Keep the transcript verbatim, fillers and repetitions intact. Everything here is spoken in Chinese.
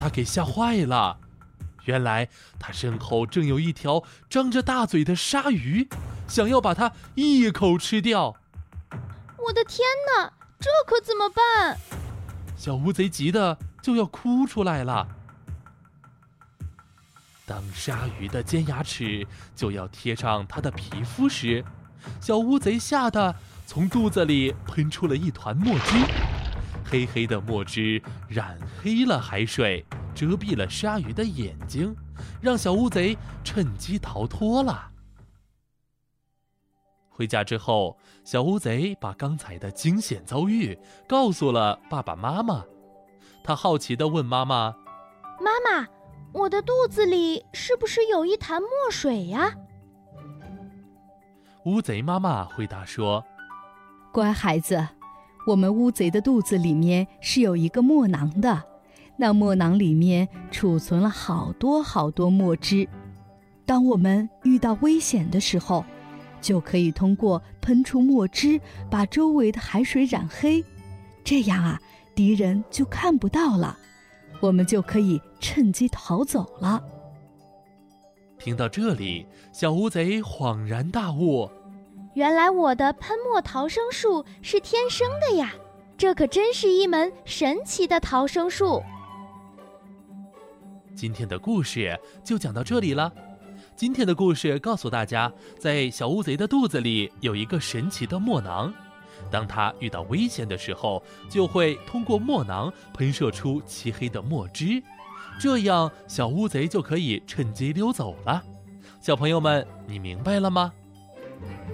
他给吓坏了。原来他身后正有一条张着大嘴的鲨鱼，想要把它一口吃掉。 我的天哪，这可怎么办？ 小乌贼急得就要哭出来了。当鲨鱼的尖牙齿就要贴上它的皮肤时，小乌贼吓得从肚子里喷出了一团墨汁，黑黑的墨汁染黑了海水，遮蔽了鲨鱼的眼睛，让小乌贼趁机逃脱了。回家之后，小乌贼把刚才的惊险遭遇告诉了爸爸妈妈。他好奇地问妈妈： 妈妈，我的肚子里是不是有一潭墨水呀？ 乌贼妈妈回答说： 乖孩子，我们乌贼的肚子里面是有一个墨囊的，那墨囊里面储存了好多好多墨汁。当我们遇到危险的时候，就可以通过喷出墨汁把周围的海水染黑，这样啊，敌人就看不到了，我们就可以趁机逃走了。 听到这里，小乌贼恍然大悟， 原来我的喷墨逃生术是天生的呀，这可真是一门神奇的逃生术。 今天的故事就讲到这里了。今天的故事告诉大家，在小乌贼的肚子里有一个神奇的墨囊，当它遇到危险的时候，就会通过墨囊喷射出漆黑的墨汁，这样小乌贼就可以趁机溜走了。小朋友们，你明白了吗？